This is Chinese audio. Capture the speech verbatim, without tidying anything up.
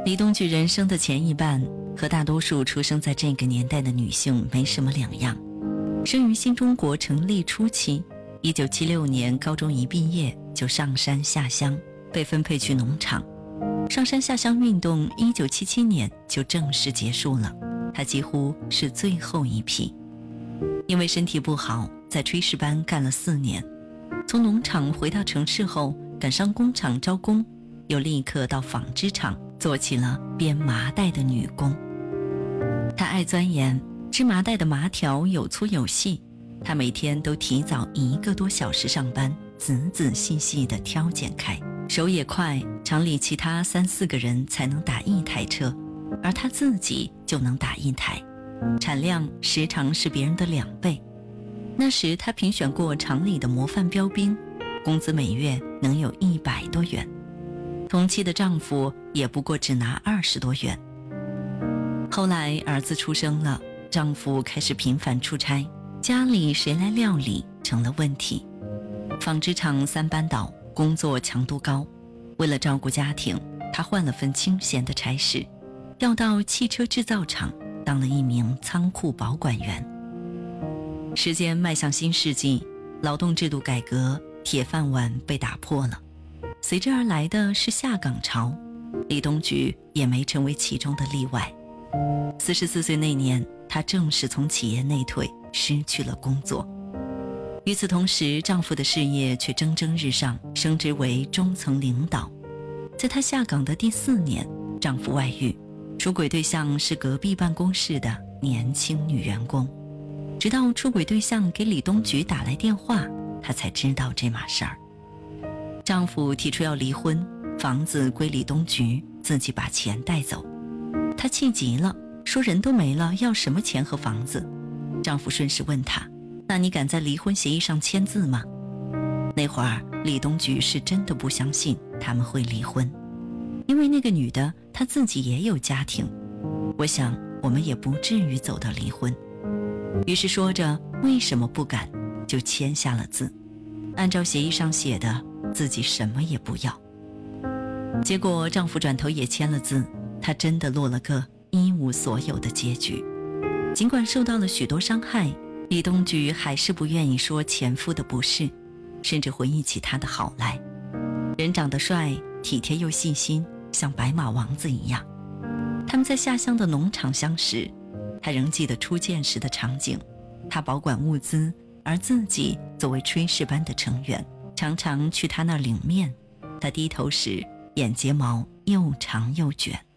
李东菊人生的前一半和大多数出生在这个年代的女性没什么两样。生于新中国成立初期，一九七六年高中一毕业就上山下乡，被分配去农场。上山下乡运动一九七七年就正式结束了，她几乎是最后一批。因为身体不好，在炊事班干了四年，从农场回到城市后，赶上工厂招工，又立刻到纺织厂做起了编麻袋的女工。她爱钻研，织麻袋的麻条有粗有细，她每天都提早一个多小时上班，仔仔细细地挑拣开，手也快，厂里其他三四个人才能打一台车，而她自己就能打一台，产量时常是别人的两倍。那时她评选过厂里的模范标兵，工资每月能有一百多元，同期的丈夫也不过只拿二十多元。后来儿子出生了，丈夫开始频繁出差，家里谁来料理成了问题。纺织厂三班倒，工作强度高，为了照顾家庭，她换了份清闲的差事，调到汽车制造厂当了一名仓库保管员。时间迈向新世纪，劳动制度改革，铁饭碗被打破了，随之而来的是下岗潮，李东菊也没成为其中的例外。四十四岁那年，她正式从企业内退，失去了工作。与此同时，丈夫的事业却蒸蒸日上，升职为中层领导。在她下岗的第四年，丈夫外遇，出轨对象是隔壁办公室的年轻女员工。直到出轨对象给李东菊打来电话，她才知道这码事儿。丈夫提出要离婚，房子归李东菊，自己把钱带走。她气急了，说人都没了，要什么钱和房子？丈夫顺势问她，那你敢在离婚协议上签字吗？那会儿李东菊是真的不相信他们会离婚，因为那个女的她自己也有家庭，我想我们也不至于走到离婚。于是说着为什么不敢，就签下了字，按照协议上写的，自己什么也不要。结果丈夫转头也签了字，她真的落了个一无所有的结局。尽管受到了许多伤害，李东菊还是不愿意说前夫的不是，甚至回忆起他的好来。人长得帅，体贴又细心，像白马王子一样。他们在下乡的农场相识，他仍记得初见时的场景，他保管物资，而自己作为炊事班的成员，常常去他那儿领面。他低头时，眼睫毛又长又卷。